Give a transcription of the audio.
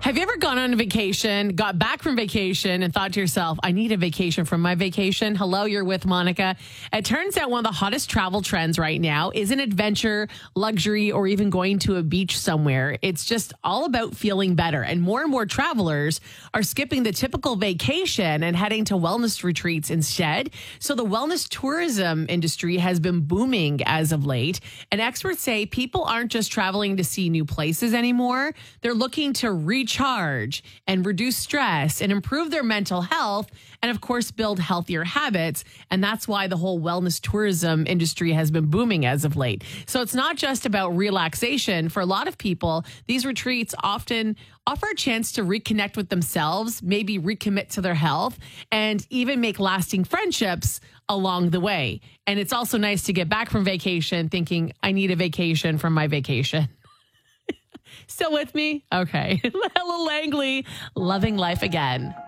Have you ever gone on a vacation, got back from vacation, and thought to yourself, I need a vacation from my vacation? Hello, you're with Monica. It turns out one of the hottest travel trends right now isn't adventure, luxury, or even going to a beach somewhere. It's just all about feeling better. And more travelers are skipping the typical vacation and heading to wellness retreats instead. So the wellness tourism industry has been booming as of late. And experts say people aren't just traveling to see new places anymore. They're looking to recharge and reduce stress and improve their mental health and, of course, build healthier habits. And that's why the whole wellness tourism industry has been booming as of late. So it's not just about relaxation. For a lot of people, these retreats often offer a chance to reconnect with themselves, maybe recommit to their health, and even make lasting friendships along the way. And it's also nice to get back from vacation thinking, I need a vacation from my vacation. Still with me? Okay. Ella Langley, Loving Life Again.